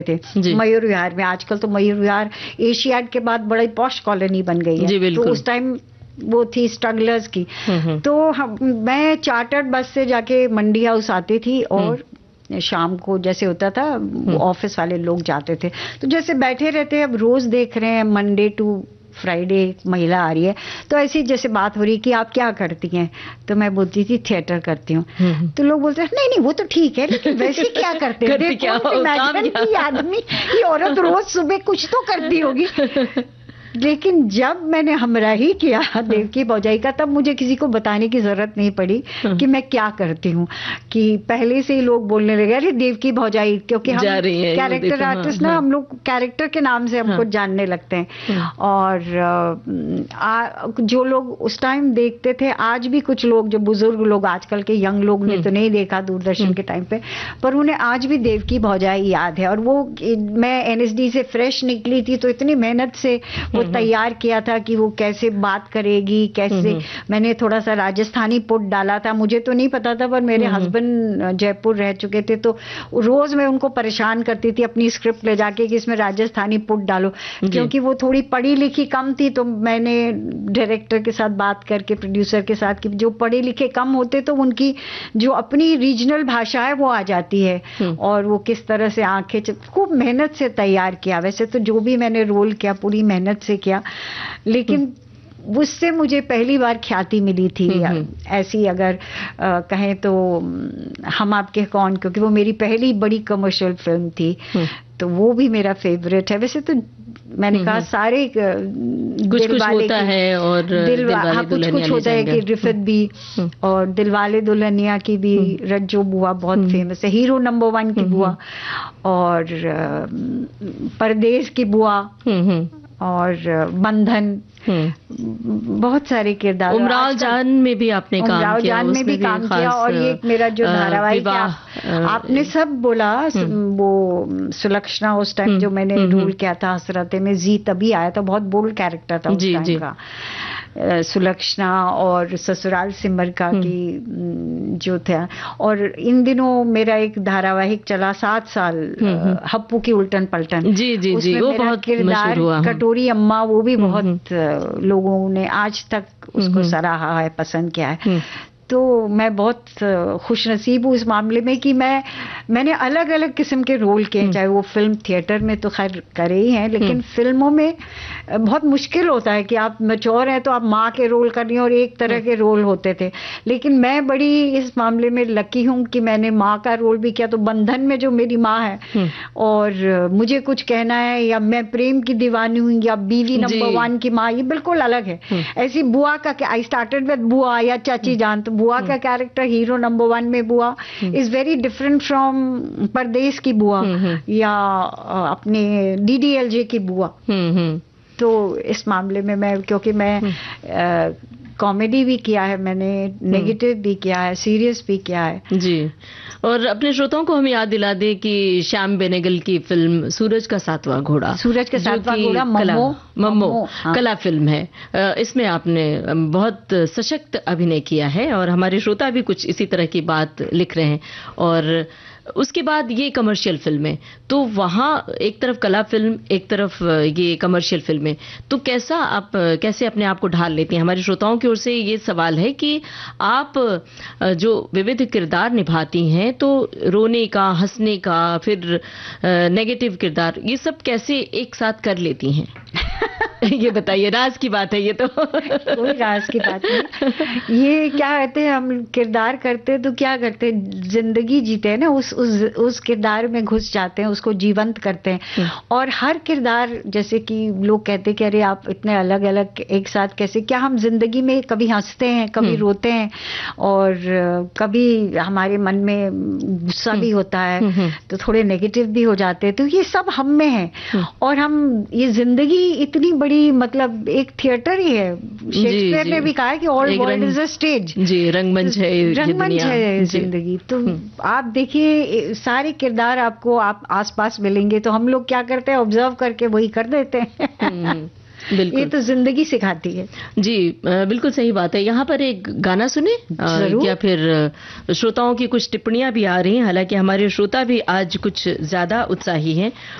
थे मयूर विहार में। आजकल तो मयूर विहार एशियाड के बाद बड़ी पॉश कॉलोनी बन गई है, तो उस टाइम वो थी स्ट्रगलर्स की। तो मैं चार्टर्ड बस से जाके मंडी हाउस आती थी और शाम को जैसे होता था ऑफिस वाले लोग जाते थे, तो जैसे बैठे रहते हैं, अब रोज देख रहे हैं मंडे टू फ्राइडे महिला आ रही है, तो ऐसी जैसे बात हो रही कि आप क्या करती हैं, तो मैं बोलती थी थिएटर करती हूँ। तो लोग बोलते हैं नहीं नहीं वो तो ठीक है, लेकिन वैसे क्या करते हैं, देखो कि आदमी ये औरत रोज सुबह कुछ तो करती होगी। लेकिन जब मैंने हमराही किया देवकी भौजाई का, तब मुझे किसी को बताने की जरूरत नहीं पड़ी कि मैं क्या करती हूँ, कि पहले से ही लोग बोलने लगे अरे देवकी भौजाई, क्योंकि हम कैरेक्टर आर्टिस्ट ना, हम लोग कैरेक्टर के नाम से हमको जानने लगते हैं। और जो लोग उस टाइम देखते थे, आज भी कुछ लोग जो बुजुर्ग लोग, आजकल के यंग लोग ने तो नहीं देखा दूरदर्शन के टाइम पे, पर उन्हें आज भी देवकी भौजाई याद है। और वो मैं एनएसडी से फ्रेश निकली थी, तो इतनी मेहनत से तैयार किया था कि वो कैसे बात करेगी, कैसे मैंने थोड़ा सा राजस्थानी पुट डाला था, मुझे तो नहीं पता था, पर मेरे हस्बैंड जयपुर रह चुके थे, तो रोज मैं उनको परेशान करती थी अपनी स्क्रिप्ट ले जाके कि इसमें राजस्थानी पुट डालो, क्योंकि वो थोड़ी पढ़ी लिखी कम थी। तो मैंने डायरेक्टर के साथ बात करके, प्रोड्यूसर के साथ, कि जो पढ़े लिखे कम होते तो उनकी जो अपनी रीजनल भाषा है वो आ जाती है, और वो किस तरह से आंखें, खूब मेहनत से तैयार किया। वैसे तो जो भी मैंने रोल किया पूरी मेहनत से किया, लेकिन उससे मुझे पहली बार ख्याति मिली थी। ऐसी अगर कहें तो हम आपके कौन, क्योंकि वो मेरी पहली बड़ी कमर्शियल फिल्म थी, तो वो भी मेरा फेवरेट है। वैसे तो मैंने कहा सारे कुछ होता है, और कुछ होता है कि रिफत भी, और दिलवाले दुल्हनिया की भी रज्जो बुआ बहुत फेमस है, हीरो नंबर 1 की बुआ, और परदेश की बुआ, और बंधन, बहुत सारे किरदार। उमराव जान में भी आपने काम किया, उमराव जान में भी काम किया, और ये मेरा जो धारावाहिक आपने सब बोला, वो सुलक्षणा उस टाइम जो मैंने रोल किया था हसरते में, जी तभी आया था, बहुत बोल्ड कैरेक्टर था उस टाइम का। सुलक्षणा और ससुराल सिमर का की जो था। और इन दिनों मेरा एक धारावाहिक चला 7 साल, हप्पू की उल्टन पलटन, जी जी जी, वो बहुत किरदार कटोरी अम्मा, वो भी बहुत लोगों ने आज तक उसको सराहा है, पसंद किया है। तो मैं बहुत खुशनसीब हूँ इस मामले में कि मैंने अलग अलग किस्म के रोल किए, चाहे वो फिल्म थिएटर में तो खैर करे ही हैं, लेकिन फिल्मों में बहुत मुश्किल होता है कि आप मैच्योर हैं तो आप माँ के रोल कर रही हैं, और एक तरह के रोल होते थे। लेकिन मैं बड़ी इस मामले में लकी हूँ कि मैंने माँ का रोल भी किया। तो बंधन में जो मेरी माँ है, और मुझे कुछ कहना है, या मैं प्रेम की दीवानी हूँ, या बीवी नंबर 1 की माँ, ये बिल्कुल अलग है। ऐसी बुआ का, आई स्टार्टेड विद बुआ या चाची जान, तो बुआ का कैरेक्टर हीरो नंबर 1 में बुआ इज वेरी डिफरेंट फ्रॉम परदेश की बुआ, या अपने डीडीएलजे की बुआ। तो इस मामले में मैं, क्योंकि मैं कॉमेडी भी किया है मैंने, नेगेटिव भी किया है, सीरियस भी किया है जी। और अपने श्रोताओं को हम याद दिला दें कि श्याम बेनेगल की फिल्म सूरज का सातवां घोड़ा, मम्मो कला फिल्म है। इसमें आपने बहुत सशक्त अभिनय किया है, और हमारे श्रोता भी कुछ इसी तरह की बात लिख रहे हैं। और उसके बाद ये कमर्शियल फिल्में, तो वहाँ एक तरफ कला फिल्म, एक तरफ ये कमर्शियल फिल्में, तो कैसे अपने आप को ढाल लेती हैं? हमारे श्रोताओं की ओर से ये सवाल है कि आप जो विविध किरदार निभाती हैं, तो रोने का, हंसने का, फिर नेगेटिव किरदार, ये सब कैसे एक साथ कर लेती हैं? ये बताइए, राज की बात है ये तो। कोई राज की बात नहीं, ये क्या कहते हैं, हम किरदार करते तो क्या करते हैं, जिंदगी जीते हैं ना, उस किरदार में घुस जाते हैं, उसको जीवंत करते हैं। और हर किरदार, जैसे कि लोग कहते हैं कि अरे आप इतने अलग अलग एक साथ कैसे, क्या हम जिंदगी में कभी हंसते हैं, कभी रोते हैं, और कभी हमारे मन में गुस्सा भी होता है, तो थोड़े नेगेटिव भी हो जाते हैं, तो ये सब हम में है। और हम, ये जिंदगी इतनी बड़ी, मतलब एक थिएटर ही है। शेक्सपियर ने भी कहा है कि all world is a stage. जी, रंगमंच है, रंगमंच है जिंदगी। तो आप देखिए, सारे किरदार आपको आप आसपास मिलेंगे, तो हम लोग क्या करते हैं, ऑब्जर्व करके वही कर देते हैं। ये तो जिंदगी सिखाती है। जी बिल्कुल सही बात है। यहाँ पर एक गाना सुने या फिर श्रोताओं की कुछ टिप्पणियां भी आ रही हैं, हालांकि हमारे श्रोता भी आज कुछ ज्यादा उत्साही हैं